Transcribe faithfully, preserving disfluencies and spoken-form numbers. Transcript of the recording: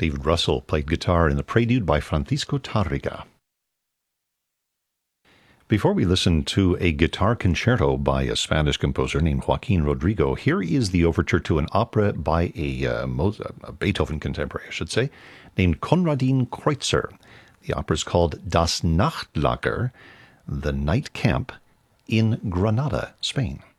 David Russell played guitar in the Prelude by Francisco Tarrega. Before we listen to a guitar concerto by a Spanish composer named Joaquin Rodrigo, here is the overture to an opera by a, uh, Mozart, a Beethoven contemporary, I should say, named Konradin Kreutzer. The opera is called Das Nachtlager, The Night Camp, in Granada, Spain.